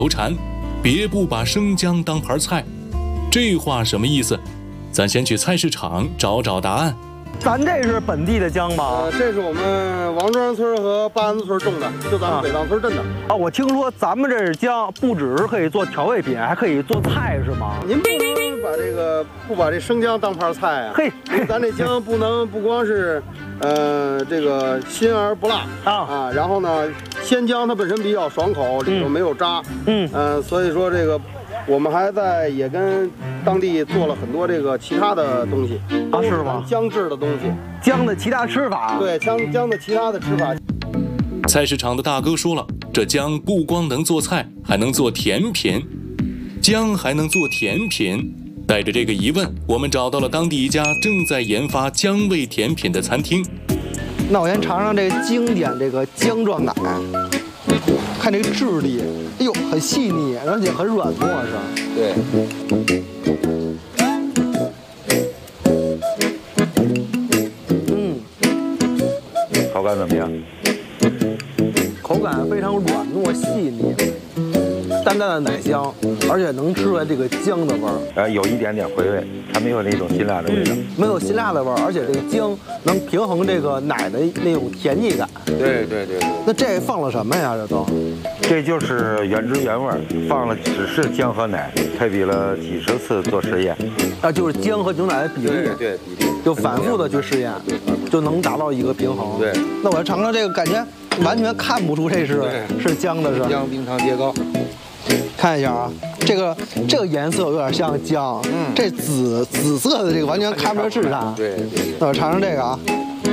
头馋，别不把生姜当盘菜。这话什么意思？咱先去菜市场找找答案。 咱这是本地的姜吗？ 这是我们王庄村和八安子村种的，就咱们北塘村镇的。 啊，我听说咱们这姜不只是可以做调味品，还可以做菜，是吗？ 您不能不把这生姜当盘菜啊？ 嘿， 咱这姜不光是，这个辛而不辣啊，然后呢，鲜姜它本身比较爽口，里头没有渣，所以说这个。我们还也跟当地做了很多这个其他的东西啊，是吗？ 姜制的东西， 姜的其他吃法， 对，姜的其他的吃法。 菜市场的大哥说了，这姜不光能做菜，还能做甜品。姜还能做甜品？带着这个疑问，我们找到了当地一家正在研发姜味甜品的餐厅。 那我先尝尝这个经典这个姜撞奶。看这个质地，哎呦，很细腻，而且很软糯，是吧？ 对。 口感怎么样？ 口感非常软糯细腻，淡淡的奶香，而且能吃出来这个姜的味儿。 有一点点回味，它没有那种辛辣的味道。 没有辛辣的味儿，而且这个姜能平衡这个奶的那种甜腻感。 对。 那这放了什么呀？ 这就是原汁原味，放了只是姜和奶，配比了几十次做实验。 啊，就是姜和牛奶的比例。 对，比例。 就反复的去试验，就能达到一个平衡。 对。 那我尝尝这个，感觉完全看不出这是姜的，是吧？ 姜冰糖叠糕。 看一下啊，这个颜色有点像姜，这紫色的这个完全看不出是啥。 对。 那我尝尝这个啊，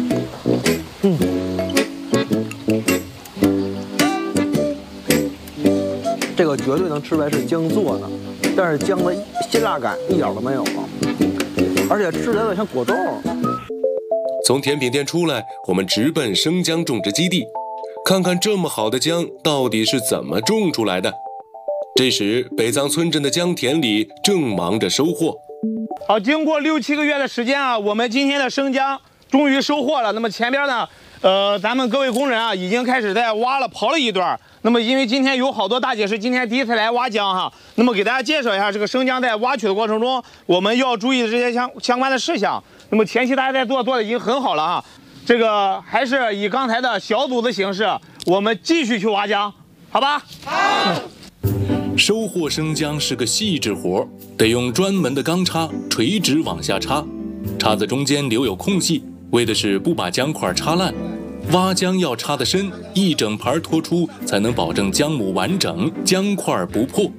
这个绝对能吃出来是姜做的，但是姜的辛辣感一点都没有，而且吃起来有点像果冻。 从甜品店出来，我们直奔生姜种植基地，看看这么好的姜到底是怎么种出来的。这时，北藏村镇的姜田里正忙着收获。 好，经过6、7个月的时间啊，我们今天的生姜终于收获了。那么前边呢，咱们各位工人啊，已经开始在挖了刨了一段。那么因为今天有好多大姐是今天第一次来挖姜哈，那么给大家介绍一下这个生姜在挖取的过程中，我们要注意的这些相关的事项。那么前期大家在做的已经很好了哈，这个还是以刚才的小组的形式，我们继续去挖姜，好吧？好。 收获生姜是个细致活，得用专门的钢叉垂直往下插，叉子中间留有空隙，为的是不把姜块插烂。挖姜要插得深，一整盘拖出，才能保证姜母完整，姜块不破。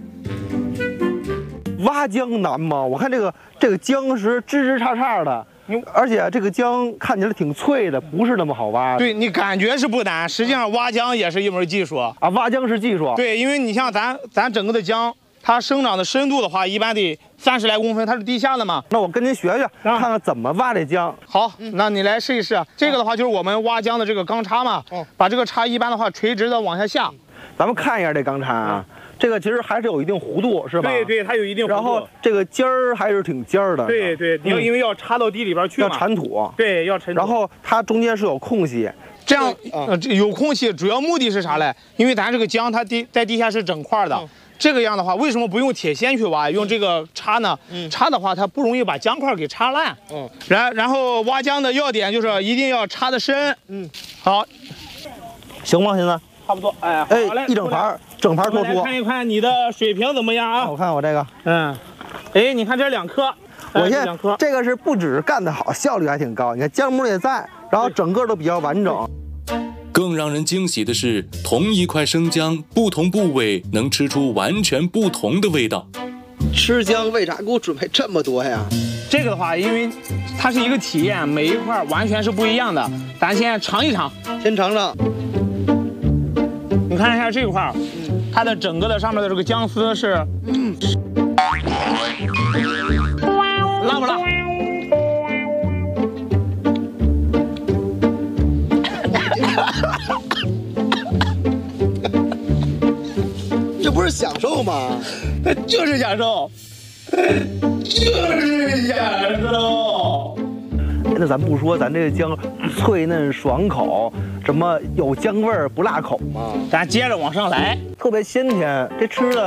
挖姜难吗？我看这个姜是枝枝杈杈的，而且这个姜看起来挺脆的，不是那么好挖。 对，你感觉是不难，实际上挖姜也是一门技术啊。 挖姜是技术。 对，因为你像咱整个的姜，它生长的深度的话，一般得30来公分，它是地下的嘛。 那我跟您学学，看看怎么挖这姜。 好，那你来试一试。这个的话就是我们挖姜的这个钢叉嘛，把这个叉一般的话垂直的往下下。 咱们看一下这钢叉啊。这个其实还是有一定弧度，是吧？ 对，它有一定弧度。 然后这个尖儿还是挺尖儿的。 对，因为要插到地里边去嘛。 要铲土。 对，要铲土。 然后它中间是有空隙， 这样有空隙，主要目的是啥嘞？因为咱这个姜它在地下是整块的，这个样的话，为什么不用铁锨去挖，用这个叉呢？叉的话，它不容易把姜块给插烂。然后挖姜的要点就是一定要插得深。好， 行吗？现在差不多。哎， 一整盘。整盘拖出， 看一看你的水平怎么样啊？ 我看我这个， 你看这2颗， 我现在这个是不止干得好，效率还挺高。你看姜母也在，然后整个都比较完整。 更让人惊喜的是，同一块生姜，不同部位能吃出完全不同的味道。 吃姜为啥给我准备这么多呀？ 这个的话，因为它是一个体验，每一块完全是不一样的。咱先尝一尝， 先尝尝。 你看一下这块，它的整个的上面的这个姜丝是，辣不辣？ 这不是享受吗？ 它就是享受，就是享受。 那咱不说咱这个姜脆嫩爽口，什么有姜味儿不辣口吗？ 咱接着往上来， 特别鲜甜，这吃的